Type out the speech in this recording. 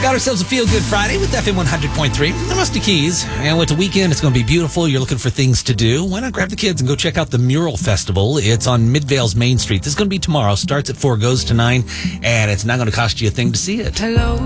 Got ourselves a feel-good Friday with FM 100.3. I'm Rusty Keys. And with the weekend, it's going to be beautiful. You're looking for things to do. Why not grab the kids and go check out the Mural Festival? It's on Midvale's Main Street. This is going to be tomorrow. Starts at 4, goes to 9. And it's not going to cost you a thing to see it. Hello.